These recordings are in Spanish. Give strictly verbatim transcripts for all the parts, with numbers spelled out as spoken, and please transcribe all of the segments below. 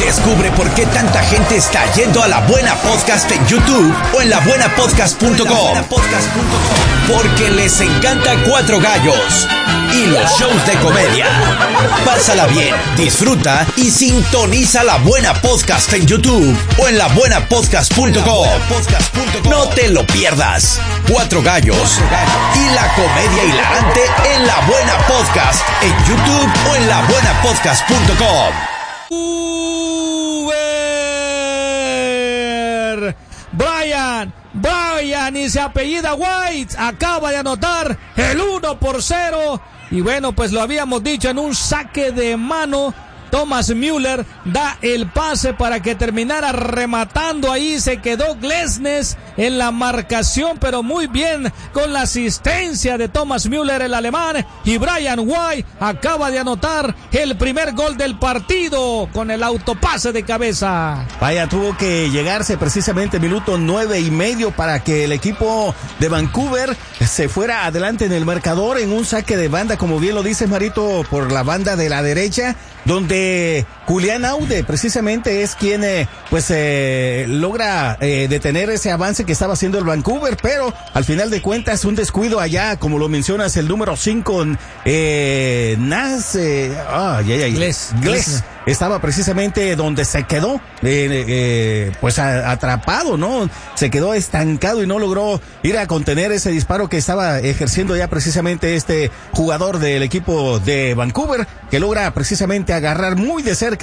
Descubre por qué tanta gente está yendo a La Buena Podcast en YouTube o en la buena podcast punto com. Porque les encanta Cuatro Gallos y los shows de comedia. Pásala bien, disfruta y sintoniza La Buena Podcast en YouTube o en la buena podcast punto com. No te lo pierdas. Cuatro Gallos y la comedia hilarante en La Buena Podcast en YouTube o en la buena podcast punto com. Uber. Brian, Brian y se apellida White, acaba de anotar el uno por cero. Y bueno, pues lo habíamos dicho, en un saque de mano, Thomas Müller da el pase para que terminara rematando. Ahí se quedó Glesnes en la marcación, pero muy bien con la asistencia de Thomas Müller, el alemán, y Brian White acaba de anotar el primer gol del partido con el autopase de cabeza. Vaya, tuvo que llegarse precisamente minuto nueve y medio para que el equipo de Vancouver se fuera adelante en el marcador en un saque de banda, como bien lo dice Marito, por la banda de la derecha, donde Julián Aude precisamente es quien eh, pues eh, logra eh, detener ese avance que estaba haciendo el Vancouver, pero al final de cuentas un descuido allá, como lo mencionas, el número cinco, eh, Nas, eh, ah, ya, ya, Gles, Gles, estaba precisamente donde se quedó, eh, eh, pues a, atrapado, ¿no? Se quedó estancado y no logró ir a contener ese disparo que estaba ejerciendo ya precisamente este jugador del equipo de Vancouver, que logra precisamente agarrar muy de cerca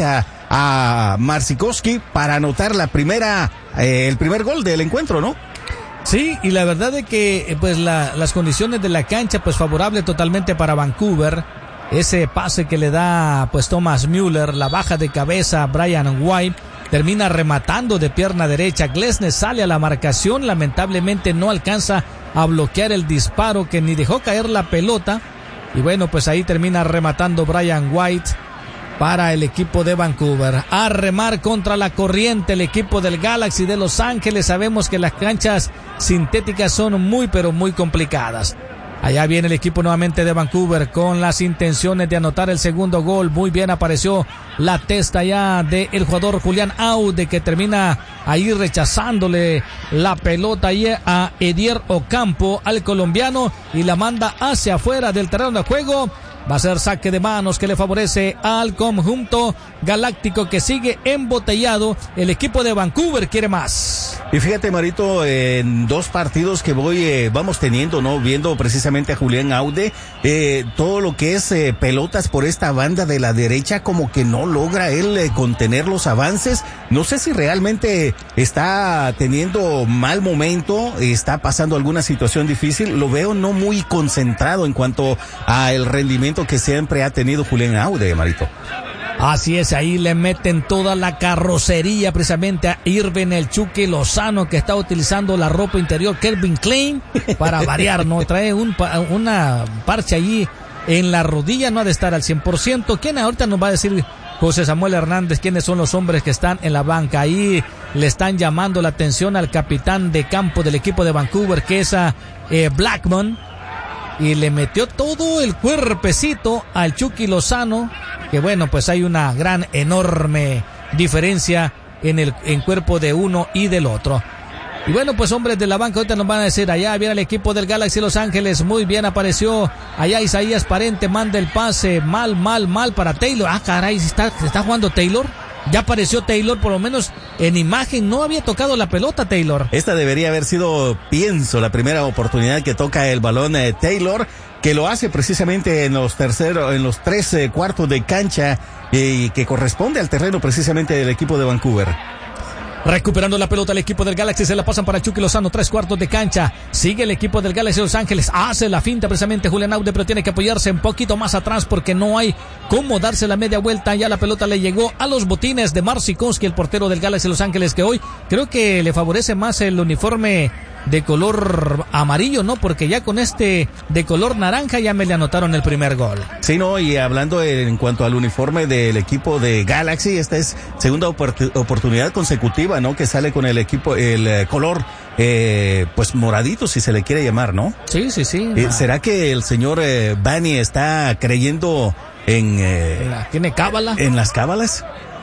a Marsikowski para anotar la primera, eh, el primer gol del encuentro, ¿no? Sí, y la verdad es que pues la, las condiciones de la cancha pues favorable totalmente para Vancouver. Ese pase que le da pues Thomas Müller, la baja de cabeza a Brian White, termina rematando de pierna derecha. Glesnes sale a la marcación, lamentablemente no alcanza a bloquear el disparo que ni dejó caer la pelota. Y bueno, pues ahí termina rematando Brian White para el equipo de Vancouver. A remar contra la corriente el equipo del Galaxy de Los Ángeles. Sabemos que las canchas sintéticas son muy pero muy complicadas. Allá viene el equipo nuevamente de Vancouver con las intenciones de anotar el segundo gol. Muy bien apareció la testa ya del jugador Julián Aude, que termina ahí rechazándole la pelota ahí a Edier Ocampo, al colombiano, y la manda hacia afuera del terreno de juego. Va a ser saque de manos que le favorece al conjunto galáctico, que sigue embotellado. El equipo de Vancouver quiere más. Y fíjate, Marito, en dos partidos que voy, eh, vamos teniendo, ¿no? Viendo precisamente a Julián Aude, eh, todo lo que es eh, pelotas por esta banda de la derecha, como que no logra él eh, contener los avances. No sé si realmente está teniendo mal momento, está pasando alguna situación difícil. Lo veo no muy concentrado en cuanto a el rendimiento que siempre ha tenido Julián Aude, Marito. Así es, ahí le meten toda la carrocería precisamente a Irving el Chucky Lozano, que está utilizando la ropa interior Calvin Klein para variar, ¿no? Trae un, una parche allí en la rodilla, no ha de estar al cien por ciento. ¿Quién ahorita nos va a decir José Samuel Hernández quiénes son los hombres que están en la banca? Ahí le están llamando la atención al capitán de campo del equipo de Vancouver, que es a eh, Blackman, y le metió todo el cuerpecito al Chucky Lozano, que bueno, pues hay una gran, enorme diferencia en el en cuerpo de uno y del otro. Y bueno, pues hombres de la banca ahorita nos van a decir, allá viene el equipo del Galaxy Los Ángeles, muy bien apareció, allá Isaías Parente manda el pase, mal, mal, mal para Taylor. Ah, caray, ¿se está, se está jugando Taylor? Ya apareció Taylor, por lo menos en imagen no había tocado la pelota Taylor. Esta debería haber sido, pienso, la primera oportunidad que toca el balón eh, Taylor, que lo hace precisamente en los terceros, en los tres eh, cuartos de cancha, y eh, que corresponde al terreno precisamente del equipo de Vancouver. Recuperando la pelota el equipo del Galaxy, se la pasan para Chucky Lozano, tres cuartos de cancha. Sigue el equipo del Galaxy Los Ángeles, hace la finta precisamente Julián Aude, pero tiene que apoyarse un poquito más atrás porque no hay cómo darse la media vuelta. Ya la pelota le llegó a los botines de Marsikowski, el portero del Galaxy Los Ángeles, que hoy creo que le favorece más el uniforme de color amarillo, ¿no? Porque ya con este de color naranja ya me le anotaron el primer gol. Sí, no, y hablando en cuanto al uniforme del equipo de Galaxy, esta es segunda opor- oportunidad consecutiva, ¿no? Que sale con el equipo, el eh, color, eh, pues moradito, si se le quiere llamar, ¿no? Sí, sí, sí. Eh, ¿Será que el señor eh, Bani está creyendo en... Eh, ¿Tiene cábala? ¿En las cábalas?